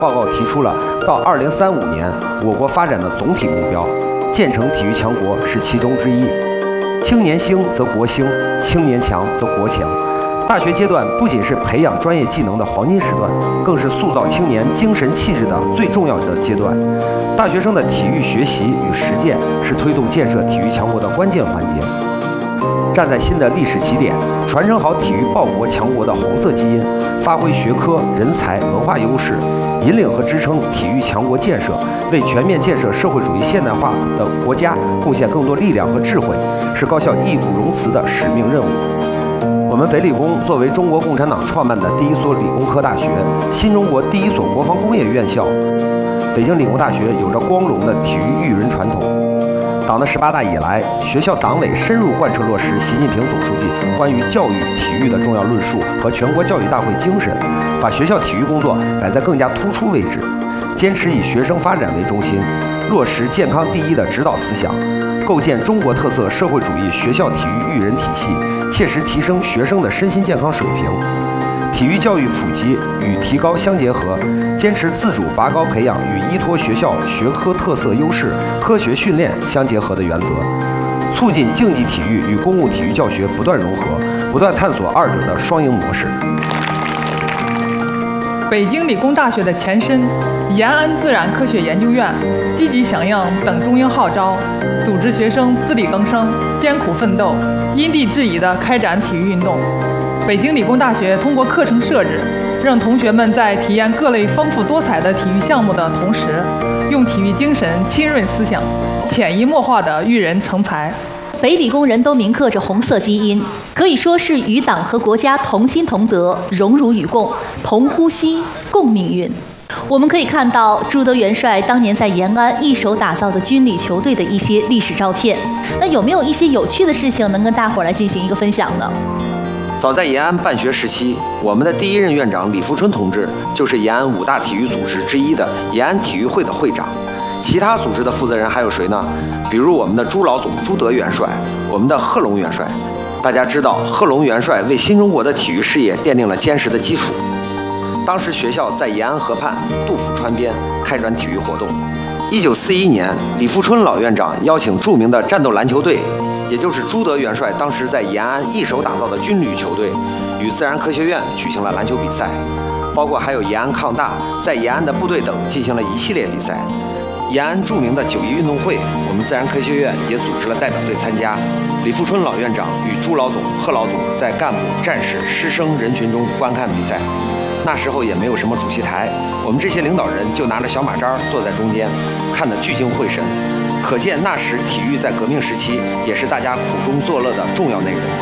报告提出了到2035年我国发展的总体目标，建成体育强国是其中之一。青年兴则国兴，青年强则国强。大学阶段不仅是培养专业技能的黄金时段，更是塑造青年精神气质的最重要的阶段。大学生的体育学习与实践是推动建设体育强国的关键环节。站在新的历史起点，传承好体育报国强国的红色基因，发挥学科、人才、文化优势，引领和支撑体育强国建设，为全面建设社会主义现代化的国家贡献更多力量和智慧，是高校义不容辞的使命任务。我们北理工作为中国共产党创办的第一所理工科大学，新中国第一所国防工业院校，北京理工大学有着光荣的体育育人传统。党的18大以来，学校党委深入贯彻落实习近平总书记关于教育体育的重要论述和全国教育大会精神，把学校体育工作摆在更加突出位置，坚持以学生发展为中心，落实健康第一的指导思想，构建中国特色社会主义学校体育育人体系，切实提升学生的身心健康水平。体育教育普及与提高相结合，坚持自主拔高培养与依托学校学科特色优势、科学训练相结合的原则，促进竞技体育与公共体育教学不断融合，不断探索二者的双赢模式。 北京理工大学的前身延安自然科学研究院，积极响应党中央号召，组织学生自力更生、艰苦奋斗，因地制宜地开展体育运动。北京理工大学通过课程设置，让同学们在体验各类丰富多彩的体育项目的同时，用体育精神浸润思想，潜移默化地育人成才。 北理工人都铭刻着红色基因，可以说是与党和国家同心同德、荣辱与共、同呼吸、共命运。我们可以看到朱德元帅当年在延安一手打造的军旅球队的一些历史照片。那有没有一些有趣的事情能跟大伙儿来进行一个分享呢？ 早在延安办学时期，我们的第一任院长李富春同志就是延安5大体育组织之一的延安体育会的会长。其他组织的负责人还有谁呢？比如我们的朱老总朱德元帅，我们的贺龙元帅。大家知道，贺龙元帅为新中国的体育事业奠定了坚实的基础。当时学校在延安河畔杜甫川边开展体育活动。1941年，李富春老院长邀请著名的战斗篮球队，也就是朱德元帅当时在延安一手打造的军旅球队，与自然科学院举行了篮球比赛，包括还有延安抗大在延安的部队等进行了一系列比赛。延安著名的9·1运动会，我们自然科学院也组织了代表队参加。李富春老院长与朱老总、贺老总在干部、战士、师生人群中观看比赛。那时候也没有什么主席台，我们这些领导人就拿着小马扎坐在中间，看得聚精会神。可见那时体育在革命时期也是大家苦中作乐的重要内容。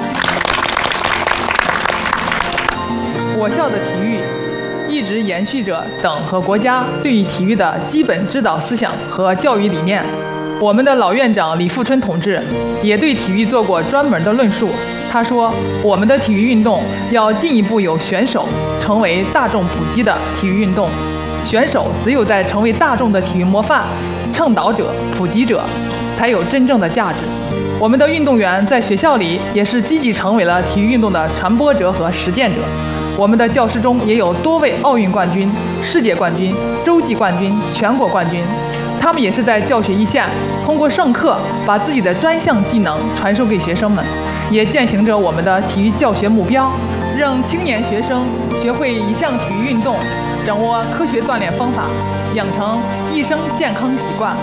我校的体育一直延续着党和国家对于体育的基本指导思想和教育理念。我们的老院长李富春同志也对体育做过专门的论述。他说，我们的体育运动要进一步由选手成为大众普及的体育运动，选手只有在成为大众的体育模范、倡导者、普及者，才有真正的价值。我们的运动员在学校里也是积极成为了体育运动的传播者和实践者。我们的教师中也有多位奥运冠军、世界冠军、洲际冠军、全国冠军，他们也是在教学一线，通过上课把自己的专项技能传授给学生们，也践行着我们的体育教学目标，让青年学生学会一项体育运动，掌握科学锻炼方法，养成一生健康习惯。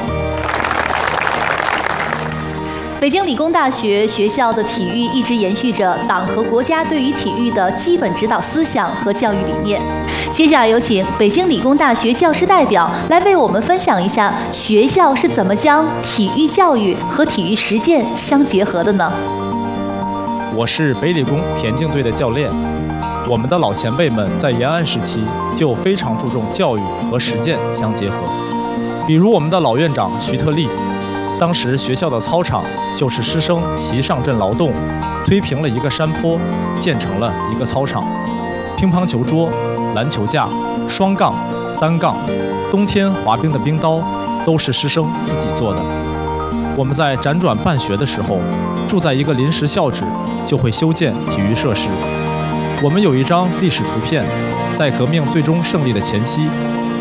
北京理工大学学校的体育一直延续着党和国家对于体育的基本指导思想和教育理念。接下来有请北京理工大学教师代表来为我们分享一下学校是怎么将体育教育和体育实践相结合的呢？ 我是北理工田径队的教练。我们的老前辈们在延安时期就非常注重教育和实践相结合，比如我们的老院长徐特立。当时学校的操场就是师生齐上阵劳动，推平了一个山坡，建成了一个操场。乒乓球桌、篮球架、双杠、单杠，冬天滑冰的冰刀，都是师生自己做的。我们在辗转办学的时候，住在一个临时校址，就会修建体育设施。我们有一张历史图片，在革命最终胜利的前夕，